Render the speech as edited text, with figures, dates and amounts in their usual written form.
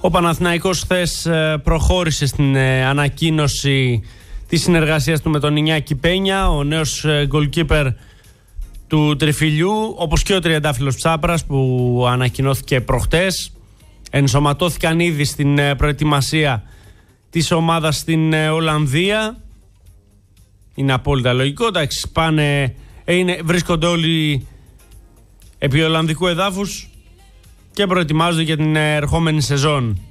Ο Παναθηναϊκός χθες προχώρησε στην ανακοίνωση της συνεργασίας του με τον Ινιάκη Πένια, ο νέος goalkeeper του Τριφυλιού, όπως και ο τριαντάφυλλος Ψάπρας που ανακοινώθηκε προχτές. Ενσωματώθηκαν ήδη στην προετοιμασία της ομάδας στην Ολλανδία. Είναι απόλυτα λογικό. Εντάξει, βρίσκονται όλοι επί Ολλανδικού εδάφους και προετοιμάζονται για την ερχόμενη σεζόν.